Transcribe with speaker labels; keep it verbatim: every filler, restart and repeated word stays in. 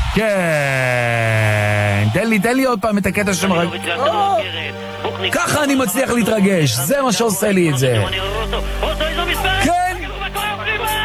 Speaker 1: כן, תן לי, תן לי עוד פעם את הקטע שמרג... ככה אני מצליח להתרגש, זה מה שעושה לי את זה. כן!